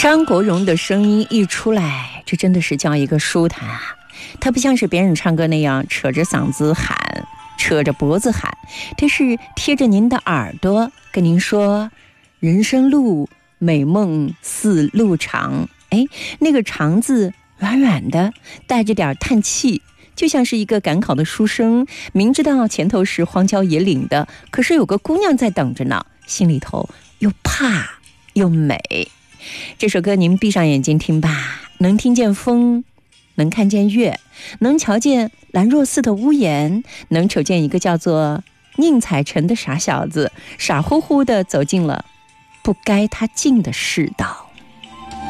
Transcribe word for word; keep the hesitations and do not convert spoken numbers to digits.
张国荣的声音一出来，这真的是叫一个舒坦啊！他不像是别人唱歌那样扯着嗓子喊，扯着脖子喊，他是贴着您的耳朵跟您说：人生路，美梦似路长。哎，那个长字软软的，带着点叹气，就像是一个赶考的书生，明知道前头是荒郊野岭的，可是有个姑娘在等着呢，心里头又怕又美。这首歌您闭上眼睛听吧，能听见风，能看见月，能瞧见兰若寺的屋檐，能瞅见一个叫做宁采臣的傻小子，傻乎乎地走进了不该他进的世道。